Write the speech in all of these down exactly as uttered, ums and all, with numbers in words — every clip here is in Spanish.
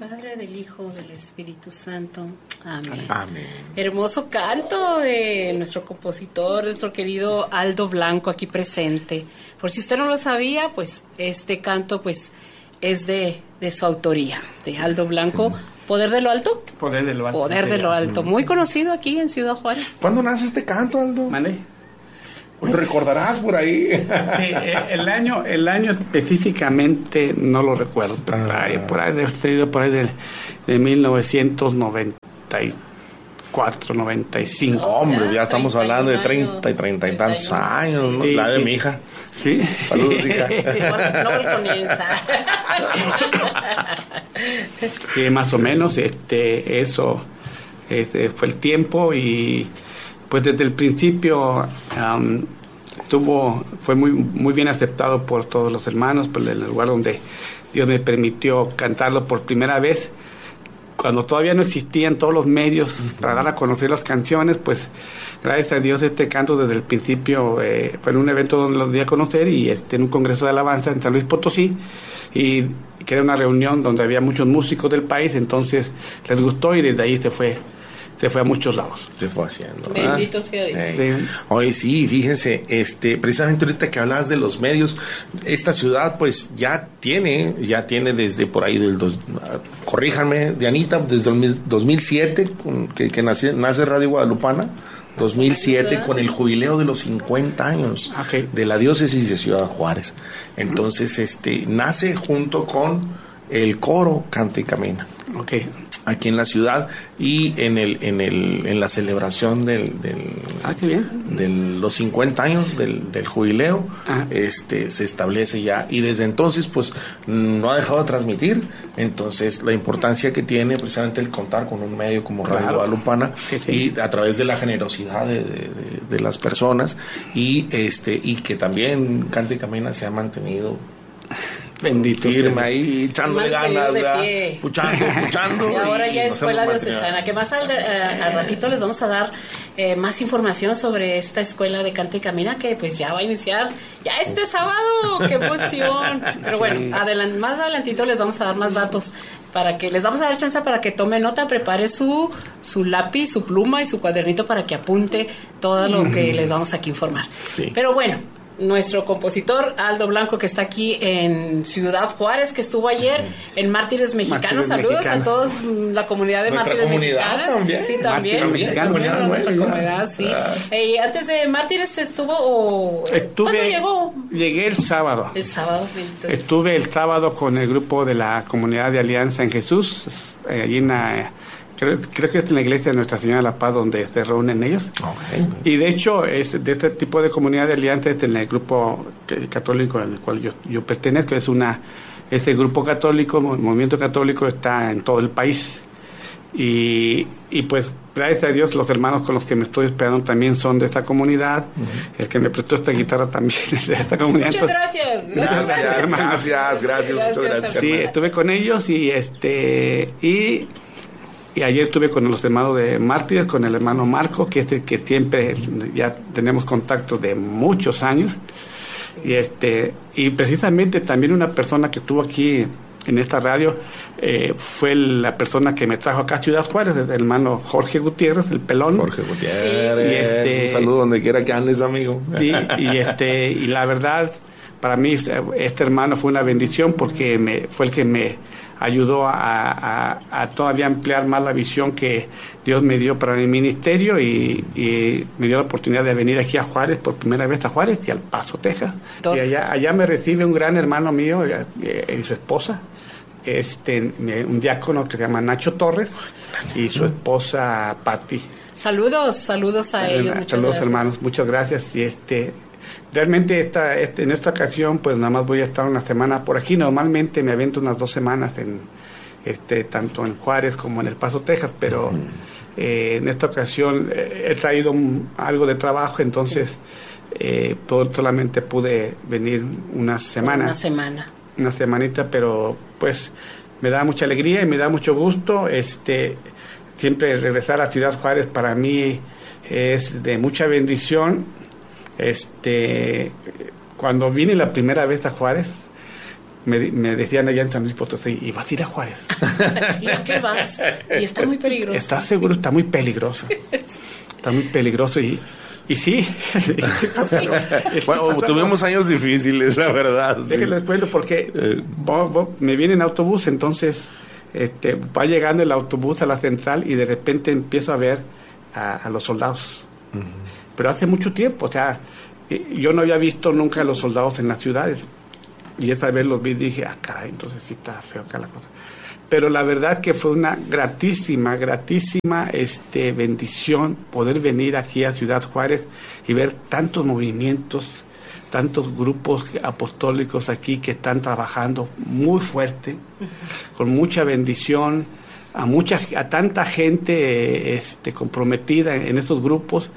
Padre, del Hijo, del Espíritu Santo. Amén. Amén. Hermoso canto de nuestro compositor, nuestro querido Aldo Blanco, aquí presente. Por si usted no lo sabía, pues este canto pues es de, de su autoría, de Aldo Blanco. Sí. ¿Poder de lo Alto? Poder de lo Alto. Poder de lo Alto. Muy conocido aquí en Ciudad Juárez. ¿Cuándo nace este canto, Aldo? ¿Mande? Lo recordarás por ahí. Sí, el año, el año específicamente no lo recuerdo, pero ah. por ahí, por ahí, de, por ahí de, de mil novecientos noventa y cuatro, noventa y cinco. No, hombre, ya estamos hablando de treinta y treinta y tantos años, ¿no? Sí, la de sí. mi hija. Sí. Saludos, hija. No balconiensa. Sí, más o menos, este, eso este, fue el tiempo y pues desde el principio um, tuvo, fue muy, muy bien aceptado por todos los hermanos, por el lugar donde Dios me permitió cantarlo por primera vez, cuando todavía no existían todos los medios uh-huh. para dar a conocer las canciones. Pues gracias a Dios este canto desde el principio eh, fue en un evento donde los di a conocer y este, en un congreso de alabanza en San Luis Potosí, y que era una reunión donde había muchos músicos del país, entonces les gustó y desde ahí se fue se fue a muchos lados. Se fue haciendo. Bendito sea Dios. Sí. Oye, sí, fíjense, este, precisamente ahorita que hablabas de los medios, esta ciudad pues ya tiene, ya tiene desde por ahí del dos, corríjanme, Dianita, desde el dos mil siete, que, que nace, nace Radio Guadalupana, dos mil siete, con el jubileo de los cincuenta años okay. de la diócesis de Ciudad Juárez. Entonces, este, nace junto con el coro Canta y Camina. Okay. Aquí en la ciudad y en el en el en la celebración del, del ah, qué bien. de los cincuenta años del, del jubileo ah. este se establece ya, y desde entonces pues no ha dejado de transmitir. Entonces la importancia que tiene precisamente el contar con un medio como Radio claro. Guadalupana sí, sí. y a través de la generosidad de, de, de, de las personas, y este y que también Canta y Camina se ha mantenido bendito firme ahí, echándole ganas, puchando, puchando. Y ahora ya es Escuela Diocesana, que más al, a, al ratito les vamos a dar eh, más información sobre esta escuela de Canta y Camina, que pues ya va a iniciar ya este sábado. ¡Qué emoción! Pero bueno, adelant, más adelantito les vamos a dar más datos, para que les vamos a dar chance para que tome nota, prepare su, su lápiz, su pluma y su cuadernito para que apunte todo lo mm. que les vamos aquí a informar. Sí. Pero bueno, nuestro compositor Aldo Blanco, que está aquí en Ciudad Juárez, que estuvo ayer en Mártires Mexicanos. Mártires Saludos Mexicanos. A todos, la comunidad de Nuestra Mártires comunidad Mexicanos. También. Sí, también. Mexicanos, también nuestra comunidad, sí. Ah. Eh, antes de Mártires estuvo... Oh, Estuve, ¿cuándo llegó? Llegué el sábado. El sábado. Entonces. Estuve el sábado con el grupo de la comunidad de Alianza en Jesús, eh, allí en la... Creo, creo que es en la iglesia de Nuestra Señora de la Paz donde se reúnen ellos. Okay. Y de hecho, es de este tipo de comunidad de alianza en el grupo católico al cual yo, yo pertenezco. Es una, ese grupo católico, el movimiento católico, está en todo el país. Y, y pues, gracias a Dios, los hermanos con los que me estoy esperando también son de esta comunidad. Uh-huh. El que me prestó esta guitarra también es de esta comunidad. Muchas gracias. Gracias, gracias, hermanos. Gracias, gracias, gracias, muchas gracias. Sí, hermano. Estuve con ellos y este... y Y ayer estuve con los hermanos de Mártires, con el hermano Marco, que este que siempre ya tenemos contacto de muchos años. Y este y precisamente también una persona que estuvo aquí en esta radio eh, fue la persona que me trajo acá a Ciudad Juárez, el hermano Jorge Gutiérrez, el pelón. Jorge Gutiérrez. Y este, un saludo donde quiera que andes, amigo. Sí, y este y la verdad, para mí este hermano fue una bendición, porque me, fue el que me ayudó a, a, a todavía ampliar más la visión que Dios me dio para mi ministerio, y, y me dio la oportunidad de venir aquí a Juárez por primera vez, a Juárez y al Paso, Texas. Todo. Y allá, allá me recibe un gran hermano mío eh, y su esposa, este un diácono que se llama Nacho Torres, y su esposa Patti. Saludos, saludos a ellos. Muchas saludos gracias. Hermanos, muchas gracias. Y este realmente esta, este, en esta ocasión pues nada más voy a estar una semana por aquí. Normalmente me aviento unas dos semanas en este tanto en Juárez como en El Paso, Texas, pero uh-huh. eh, en esta ocasión eh, he traído un, algo de trabajo, entonces eh, todo, solamente pude venir una semana. Una semana. Una semanita, pero pues me da mucha alegría y me da mucho gusto. Este siempre regresar a Ciudad Juárez para mí es de mucha bendición. Este, cuando vine la primera vez a Juárez, me, me decían allá en San Luis Potosí, ¿y vas a ir a Juárez? ¿Y a qué vas? Y está muy peligroso. ¿Estás seguro? Está muy peligroso. Está muy peligroso y, y sí. Bueno, tuvimos años difíciles, la verdad. Déjenles sí. cuento porque eh. bo, bo, me viene en autobús, entonces este, va llegando el autobús a la central y de repente empiezo a ver a, a los soldados. Uh-huh. Pero hace mucho tiempo, o sea, yo no había visto nunca a los soldados en las ciudades. Y esa vez los vi y dije, ah, caray, entonces sí está feo acá la cosa. Pero la verdad que fue una gratísima, gratísima este, bendición poder venir aquí a Ciudad Juárez y ver tantos movimientos, tantos grupos apostólicos aquí que están trabajando muy fuerte, uh-huh. con mucha bendición, a mucha, a tanta gente este, comprometida en, en estos grupos,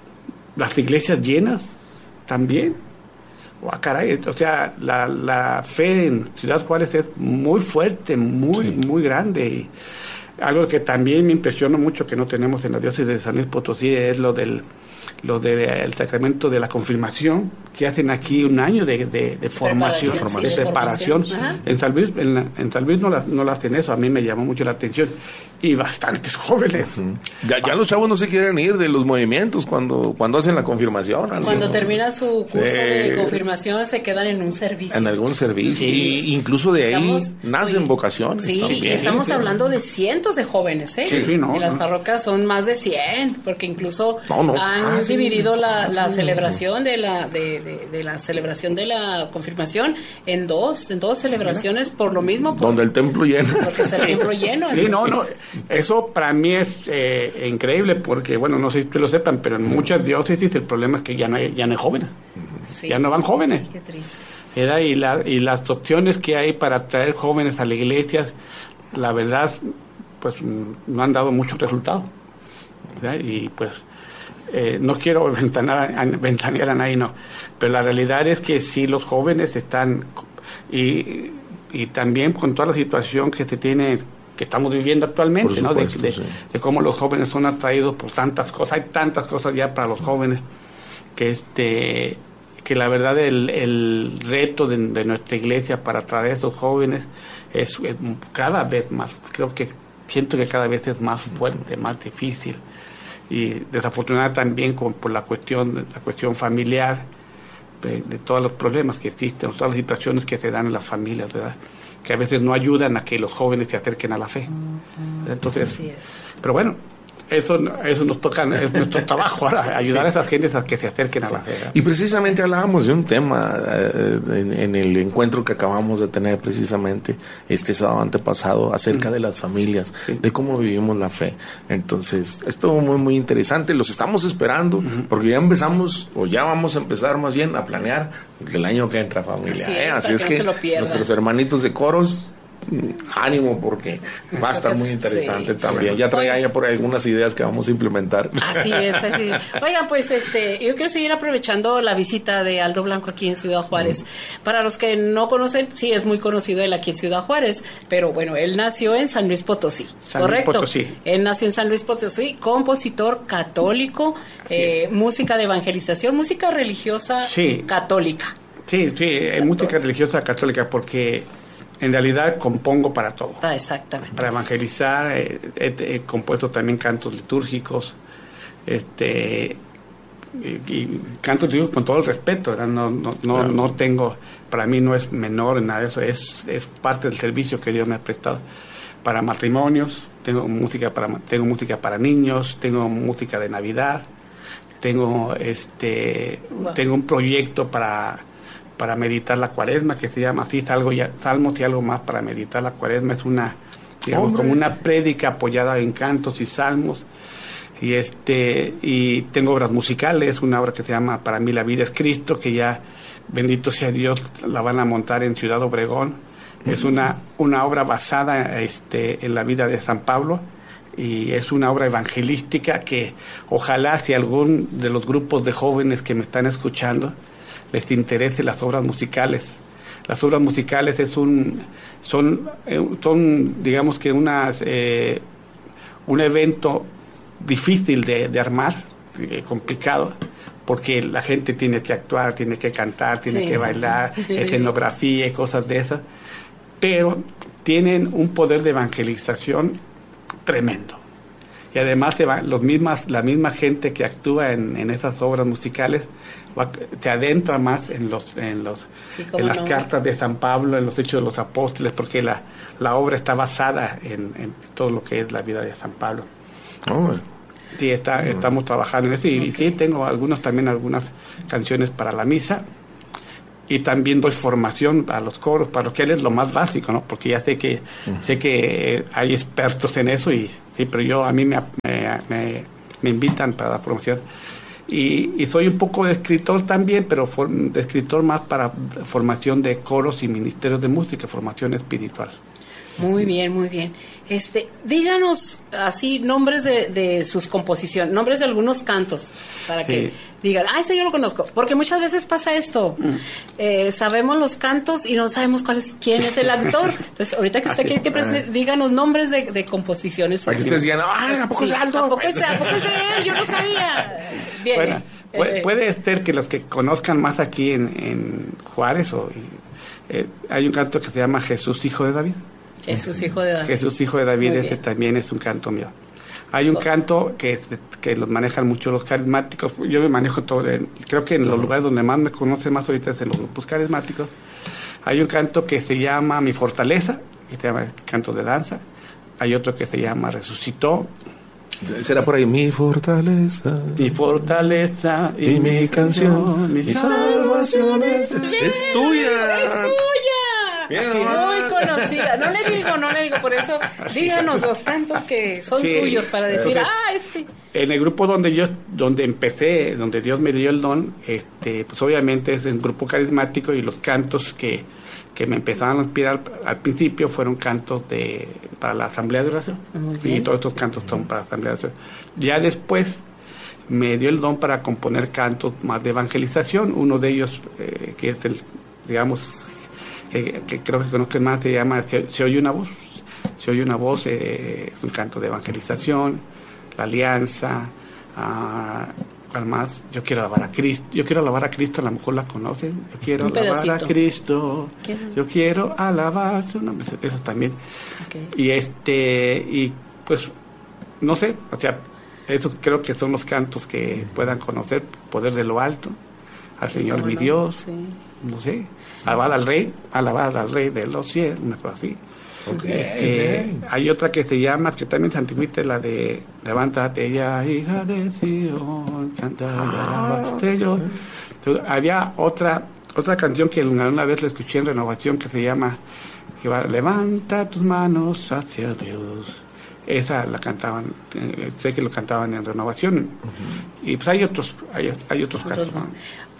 las iglesias llenas también. Oh, caray, o sea, la, la fe en Ciudad Juárez es muy fuerte, muy, sí. muy grande. Y algo que también me impresionó mucho que no tenemos en la diócesis de San Luis Potosí es lo del lo del sacramento de la confirmación, que hacen aquí un año de, de, de formación, preparación, de sí, preparación. De en San Luis, en, la, en San Luis no, la, no las hacen eso, a mí me llamó mucho la atención. Y bastantes jóvenes. Uh-huh. Ya, ya los chavos no se quieren ir de los movimientos cuando, cuando hacen la confirmación. Cuando ¿no? termina su curso sí. de confirmación se quedan en un servicio. En algún servicio. Sí. Y incluso de estamos, ahí nacen sí. vocaciones. Sí, también. y estamos sí. hablando de cientos de jóvenes, ¿eh? Sí, sí, no, en las no. parroquias son más de cien, porque incluso no, no. han ah, dividido sí. la, ah, la sí. celebración de la de, de, de la celebración de la confirmación en dos, en dos celebraciones por lo mismo. Por, donde el templo lleno. Porque es el templo lleno. Sí, no, no. Eso para mí es eh, increíble porque, bueno, no sé si ustedes lo sepan, pero en muchas diócesis el problema es que ya no hay, ya no hay jóvenes. Sí. Ya no van jóvenes. Qué triste. ¿Verdad? Y, la, y las opciones que hay para traer jóvenes a las iglesias, la verdad, pues no han dado muchos resultados. ¿Verdad? Y pues eh, no quiero ventanear, ventanear a nadie, no. Pero la realidad es que sí, los jóvenes están... Y, y también con toda la situación que se tiene... que estamos viviendo actualmente, supuesto, ¿no? De, de, sí. de cómo los jóvenes son atraídos por tantas cosas, hay tantas cosas ya para los jóvenes, que este que la verdad el, el reto de, de nuestra iglesia para atraer a esos jóvenes es, es cada vez más, creo que siento que cada vez es más fuerte, más difícil, y desafortunadamente también con, por la cuestión, la cuestión familiar, de, de todos los problemas que existen, todas las situaciones que se dan en las familias, ¿verdad? Que a veces no ayudan a que los jóvenes se acerquen a la fe. Entonces, Así es. Pero bueno, eso eso nos toca, es nuestro trabajo ahora, ayudar sí. a esas gentes a que se acerquen sí. a la fe. Y precisamente hablábamos de un tema eh, en, en el encuentro que acabamos de tener precisamente este sábado antepasado acerca mm. de las familias, sí. de cómo vivimos la fe. Entonces, esto muy muy interesante, los estamos esperando mm-hmm. porque ya empezamos, o ya vamos a empezar más bien a planear el año que entra, familia. Así, ¿eh? es, Así es que, que nuestros hermanitos de coros, ánimo, porque va a estar muy interesante sí, también. Ya traía ya por ahí algunas ideas que vamos a implementar. Así es, así es. Oigan, pues este, yo quiero seguir aprovechando la visita de Aldo Blanco aquí en Ciudad Juárez. Mm. Para los que no conocen, sí es muy conocido él aquí en Ciudad Juárez, pero bueno, él nació en San Luis Potosí, San ¿correcto? Luis Potosí. Él nació en San Luis Potosí, compositor católico, eh, música de evangelización, música religiosa sí. católica. Sí, sí, es música religiosa católica porque en realidad compongo para todo. Ah, exactamente. Para evangelizar, eh, he, he compuesto también cantos litúrgicos, este, y, y cantos litúrgicos con todo el respeto, ¿verdad? No, no, no, claro. no tengo, para mí no es menor nada de eso, es, es parte del servicio que Dios me ha prestado. Para matrimonios, tengo música para, tengo música para niños, tengo música de Navidad, tengo este, wow. tengo un proyecto para para meditar la cuaresma, que se llama así, algo ya, Salmos y algo más para meditar la cuaresma. Es una, digamos, Hombre. como una prédica apoyada en cantos y salmos. Y este y tengo obras musicales, una obra que se llama Para mí la vida es Cristo, que ya, bendito sea Dios, la van a montar en Ciudad Obregón. Uh-huh. Es una, una obra basada este, en la vida de San Pablo, y es una obra evangelística que ojalá si algún de los grupos de jóvenes que me están escuchando les interese las obras musicales. Las obras musicales es un son son digamos que unas eh, un evento difícil de, de armar, eh, complicado, porque la gente tiene que actuar, tiene que cantar, tiene sí, que sí, bailar, sí. escenografía y cosas de esas, pero tienen un poder de evangelización tremendo. Y además te va, los mismas, la misma gente que actúa en, en esas obras musicales va, te adentra más en los en los sí, en las no. cartas de San Pablo, en los Hechos de los Apóstoles, porque la, la obra está basada en, en todo lo que es la vida de San Pablo. Oh. Sí, está, oh. estamos trabajando en eso y, okay. y sí tengo algunos también algunas canciones para la misa. Y también doy formación a los coros parroquiales, lo más básico, ¿no? Porque ya sé que uh-huh. sé que hay expertos en eso, y sí, pero yo a mí me, me, me, me invitan para la formación. Y, y soy un poco de escritor también, pero for, de escritor más para formación de coros y ministerios de música, formación espiritual. Muy bien, muy bien. Este, díganos así nombres de, de sus composiciones, nombres de algunos cantos, para sí. que digan, ah, ese yo lo conozco, porque muchas veces pasa esto, mm. eh, sabemos los cantos y no sabemos cuál es, quién es el actor. Entonces, ahorita que usted quiere que presente, díganos nombres de, de composiciones. Para que ustedes digan, ah, ¿a poco sí, es alto? ¿A poco es, ¿a poco es él? Yo no sabía. Bien. Bueno, puede, puede ser que los que conozcan más aquí en, en Juárez, o, eh, hay un canto que se llama Jesús, Hijo de David. Jesús, hijo de David. Jesús, hijo de David, ese también es un canto mío. Hay un canto que, que los manejan mucho los carismáticos. Yo me manejo todo, en, creo que en los lugares donde más me conocen más ahorita es en los grupos carismáticos. Hay un canto que se llama Mi Fortaleza, que se llama Canto de Danza. Hay otro que se llama Resucitó. Será por ahí, mi fortaleza. Mi fortaleza y, y mi, mi canción, mi salvación es, es tuya. Es tuya. Bien, muy conocida. No le digo, no le digo, por eso díganos los cantos que son sí, suyos para decir, entonces, ah, este. En el grupo donde yo, donde empecé, donde Dios me dio el don, este, pues obviamente es un grupo carismático, y los cantos que, que me empezaron a inspirar al principio fueron cantos de para la Asamblea de Oración. Y todos estos cantos son para la Asamblea de Oración. Ya después me dio el don para componer cantos más de evangelización. Uno de ellos, eh, que es el, digamos, Que, que creo que conozco más, se llama Se, se oye una voz. Se oye una voz, eh, es un canto de evangelización, la alianza, uh, ¿cuál más? Yo quiero alabar a Cristo. Yo quiero alabar a Cristo, a lo mejor la conocen. Yo quiero un alabar pedacito. A Cristo. ¿Quiero? Yo quiero alabar su nombre. Eso también. Okay. Y este, y pues, no sé, o sea, esos creo que son los cantos que puedan conocer, poder de lo alto, al Señor mi Dios, sí. no sé. Alabar al Rey, alabar al Rey de los cielos, una cosa así. Okay, este, okay. Hay otra que se llama, que también es antigüita, la de Levántate ya, hija de Sion, canta ah, Señor. Entonces, había otra otra canción que una vez la escuché en Renovación, que se llama que va, Levanta tus manos hacia Dios. Esa la cantaban, eh, sé que lo cantaban en Renovación. Uh-huh. Y pues hay otros, hay, hay otros cantos, ¿no?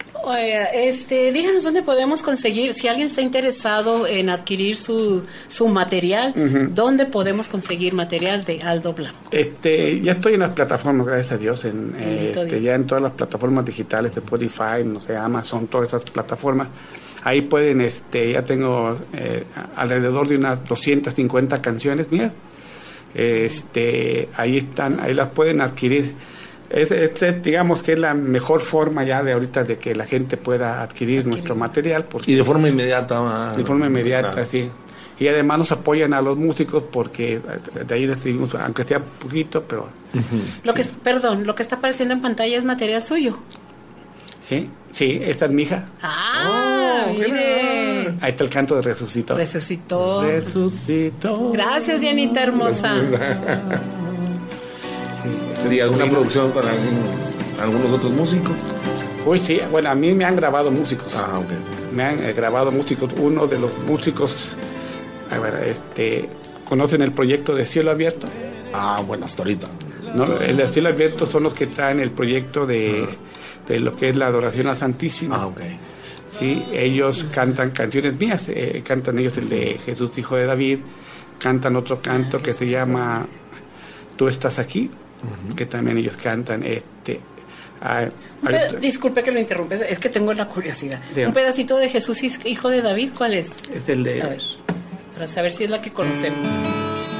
Este, díganos dónde podemos conseguir, si alguien está interesado en adquirir su, su material, uh-huh. ¿dónde podemos conseguir material de Aldo Blanco? Este, ya estoy en las plataformas, gracias a Dios, en, este, Dios. ya en todas las plataformas digitales de Spotify, no sé, Amazon, todas esas plataformas. Ahí pueden, este, ya tengo eh, alrededor de unas doscientas cincuenta canciones mías. Este, ahí están, ahí las pueden adquirir. Este, este, digamos que es la mejor forma ya de ahorita de que la gente pueda adquirir, adquirir. nuestro material. Y de forma inmediata. De forma inmediata, claro. sí. Y además nos apoyan a los músicos porque de ahí recibimos, aunque sea poquito, pero... Uh-huh. Lo que, perdón, lo que está apareciendo en pantalla es material suyo. Sí, sí, esta es mi hija. ¡Ah, oh, mire! Ahí está el canto de Resucitó. Resucitó. Resucitó. Gracias, Dianita hermosa. ¿Sería alguna producción para algún, algunos otros músicos? Uy, sí, bueno, a mí me han grabado músicos. Ah, ok. Me han eh, grabado músicos. Uno de los músicos, a ver, este, ¿conocen el proyecto de Cielo Abierto? Ah, bueno, hasta ahorita. No, el de Cielo Abierto son los que traen el proyecto de, uh-huh. de lo que es la adoración al Santísimo. Ah, ok. Sí, ellos cantan canciones mías, eh, cantan ellos el de Jesús, Hijo de David, cantan otro canto ah, que se llama Tú estás aquí. Uh-huh. Que también ellos cantan este uh, peda- disculpe que lo interrumpa, es que tengo la curiosidad. Sí. Un pedacito de Jesús, hijo de David, ¿cuál es? Es el de... A ver, para saber si es la que conocemos.